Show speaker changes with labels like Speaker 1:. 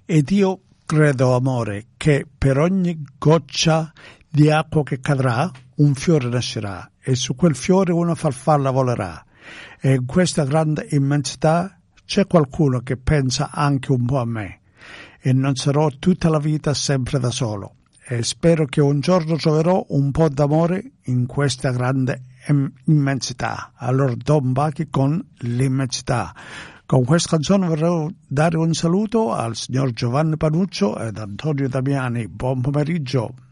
Speaker 1: Ed io credo, amore, che per ogni goccia di acqua che cadrà, un fiore nascerà, e su quel fiore una farfalla volerà. E in questa grande immensità c'è qualcuno che pensa anche un po' a me. E non sarò tutta la vita sempre da solo. E spero che un giorno troverò un po' d'amore in questa grande immensità. Allora Don Bachi con l'immensità. Con questa canzone vorrei dare un saluto al signor Giovanni Panuccio ed Antonio Damiani. Buon pomeriggio.